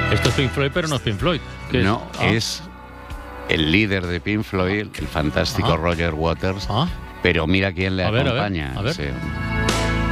Esto es Pink Floyd, pero no es Pink Floyd. No, es el líder de Pink Floyd, el fantástico Roger Waters. Pero mira quién le acompaña. A ver.